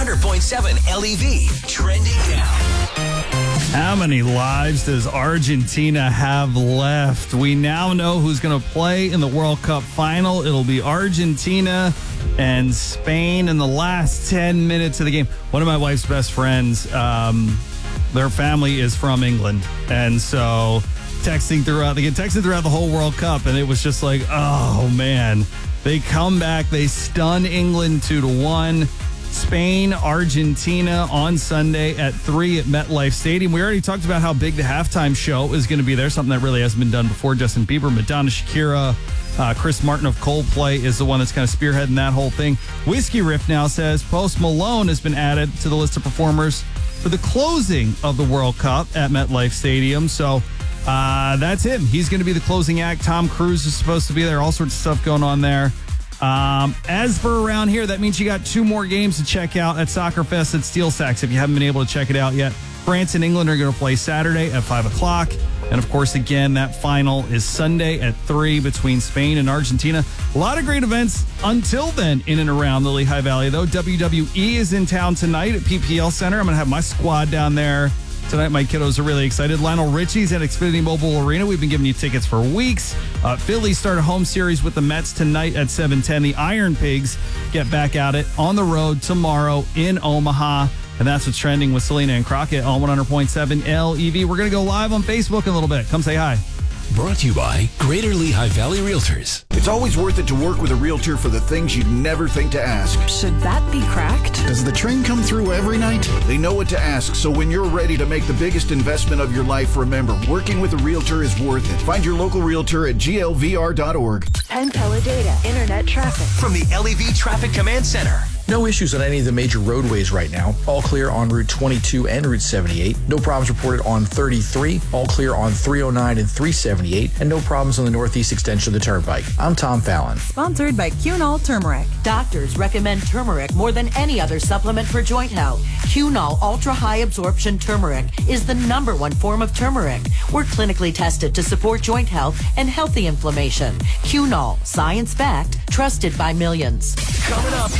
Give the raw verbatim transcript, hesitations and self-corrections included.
hundred point seven L E V, trending now. How many lives does Argentina have left? We now know who's going to play in the World Cup final. It'll be Argentina and Spain in the last ten minutes of the game. One of my wife's best friends, um, their family is from England. And so texting throughout, they get texting throughout the whole World Cup. And it was just like, oh, man. They come back. They stun England two to one. Spain, Argentina on Sunday at three at MetLife Stadium. We already talked about how big the halftime show is going to be there, something that really hasn't been done before. Justin Bieber, Madonna, Shakira, uh, Chris Martin of Coldplay is the one that's kind of spearheading that whole thing. Whiskey Riff now says Post Malone has been added to the list of performers for the closing of the World Cup at MetLife Stadium. So uh, that's him. He's going to be the closing act. Tom Cruise is supposed to be there. All sorts of stuff going on there. Um, as for around here, that means you got two more games to check out at Soccer Fest at Steel Sacks if you haven't been able to check it out yet. France and England are going to play Saturday at five o'clock. And, of course, again, that final is Sunday at three between Spain and Argentina. A lot of great events until then in and around the Lehigh Valley, though. W W E is in town tonight at P P L Center. I'm going to have my squad down there tonight. My kiddos are really excited. Lionel Richie's at Xfinity Mobile Arena. We've been giving you tickets for weeks. Uh, Phillies start a home series with the Mets tonight at seven ten. The Iron Pigs get back at it on the road tomorrow in Omaha. And that's what's trending with Selena and Crockett on one hundred point seven L E V. We're going to go live on Facebook in a little bit. Come say hi. Brought to you by Greater Lehigh Valley Realtors. It's always worth it to work with a realtor for the things you'd never think to ask. Should that be cracked? Does the train come through every night? They know what to ask, so when you're ready to make the biggest investment of your life, remember, working with a realtor is worth it. Find your local realtor at G L V R dot org. Penn Teledata, internet traffic. From the L E V Traffic Command Center. No issues on any of the major roadways right now. All clear on Route twenty-two and Route seventy-eight. No problems reported on thirty-three. All clear on three oh nine and three seventy-eight. And no problems on the northeast extension of the Turnpike. I'm Tom Fallon. Sponsored by Cunol Turmeric. Doctors recommend turmeric more than any other supplement for joint health. Cunol Ultra High Absorption Turmeric is the number one form of turmeric. We're clinically tested to support joint health and healthy inflammation. Cunol, science-backed, trusted by millions. Coming up.